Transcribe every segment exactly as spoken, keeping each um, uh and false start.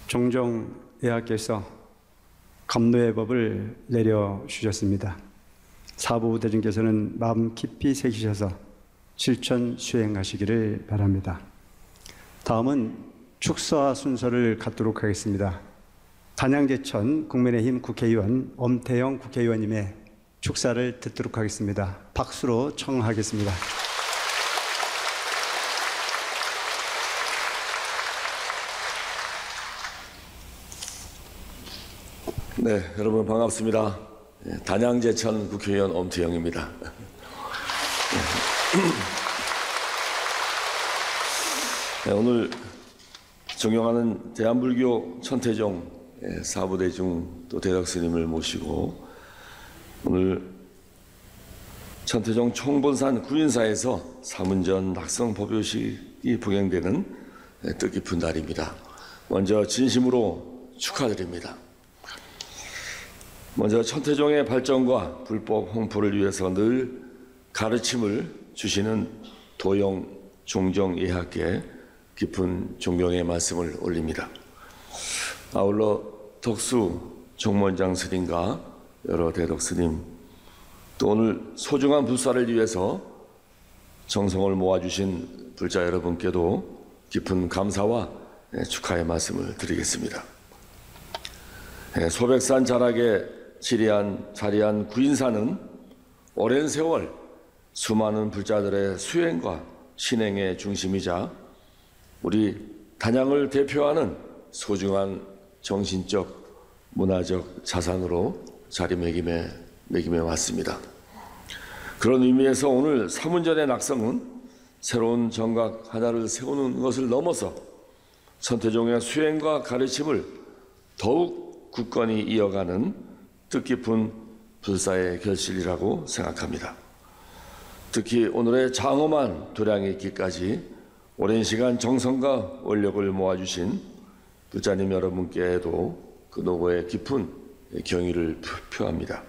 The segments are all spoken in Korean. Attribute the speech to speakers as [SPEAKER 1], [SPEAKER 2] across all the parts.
[SPEAKER 1] 종정예하께서 감노의 법을 내려주셨습니다. 사부대중께서는 마음 깊이 새기셔서 실천 수행하시기를 바랍니다. 다음은 축사 순서를 갖도록 하겠습니다. 단양제천 국민의힘 국회의원 엄태영 국회의원님의 축사를 듣도록 하겠습니다. 박수로 청하겠습니다.
[SPEAKER 2] 네, 여러분 반갑습니다. 단양제천 국회의원 엄태영입니다. 네, 오늘 존경하는 대한불교 천태종 사부대중 또 대덕스님을 모시고 오늘 천태종 총본산 구인사에서 사문전 낙성 법요식이 부행되는 뜻깊은 날입니다. 먼저 진심으로 축하드립니다. 먼저 천태종의 발전과 불법 홍포를 위해서 늘 가르침을 주시는 도영 종정예하께 깊은 존경의 말씀을 올립니다. 아울러 덕수 종문장 스님과 여러 대덕 스님, 또 오늘 소중한 불사를 위해서 정성을 모아주신 불자 여러분께도 깊은 감사와 축하의 말씀을 드리겠습니다. 소백산 자락에 지리한 자리한 구인사는 오랜 세월 수많은 불자들의 수행과 신행의 중심이자 우리 단양을 대표하는 소중한 정신적, 문화적 자산으로 자리매김해 매김해 왔습니다. 그런 의미에서 오늘 사문전의 낙성은 새로운 정각 하나를 세우는 것을 넘어서 천태종의 수행과 가르침을 더욱 굳건히 이어가는 뜻깊은 불사의 결실이라고 생각합니다. 특히 오늘의 장엄한 도량이 있기까지 오랜 시간 정성과 원력을 모아주신 불자님 여러분께도 그 노고에 깊은 경의를 표합니다.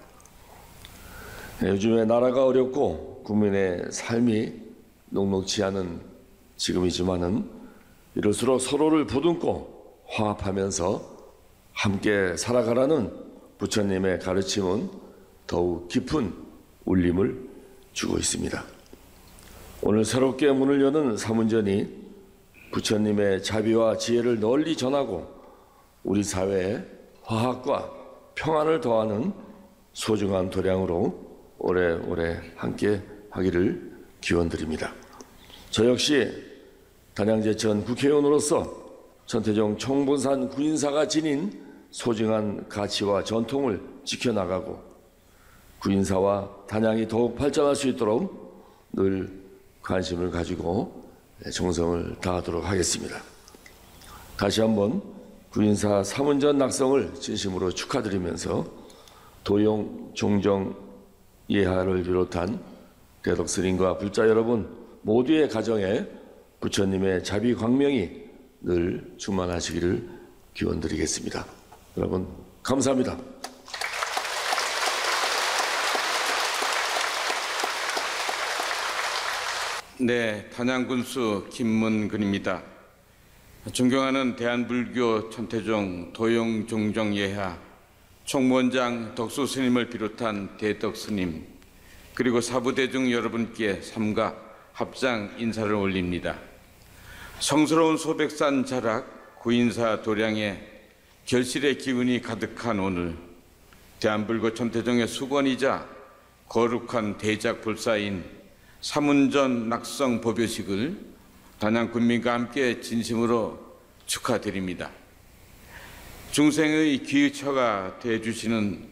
[SPEAKER 2] 요즘에 나라가 어렵고 국민의 삶이 녹록지 않은 지금이지만은 이럴수록 서로를 보듬고 화합하면서 함께 살아가라는 부처님의 가르침은 더욱 깊은 울림을 주고 있습니다. 오늘 새롭게 문을 여는 사문전이 부처님의 자비와 지혜를 널리 전하고 우리 사회에 화합과 평안을 더하는 소중한 도량으로 오래오래 함께 하기를 기원드립니다. 저 역시 단양제천 국회의원으로서 천태종 총본산 구인사가 지닌 소중한 가치와 전통을 지켜나가고 구인사와 단양이 더욱 발전할 수 있도록 늘 관심을 가지고 정성을 다하도록 하겠습니다. 다시 한번 구인사 사문전 낙성을 진심으로 축하드리면서 도용 종정 예하를 비롯한 대덕 스님과 불자 여러분 모두의 가정에 부처님의 자비 광명이 늘 충만하시기를 기원드리겠습니다. 여러분 감사합니다.
[SPEAKER 3] 네, 단양군수 김문근입니다. 존경하는 대한불교 천태종 도용 종정예하 총무원장 덕수 스님을 비롯한 대덕 스님 그리고 사부대중 여러분께 삼가 합장 인사를 올립니다. 성스러운 소백산 자락 구인사 도량에 결실의 기운이 가득한 오늘 대한불교 천태종의 수건이자 거룩한 대작 불사인 사문전 낙성 법요식을 단양 군민과 함께 진심으로 축하드립니다. 중생의 기처가 되어주시는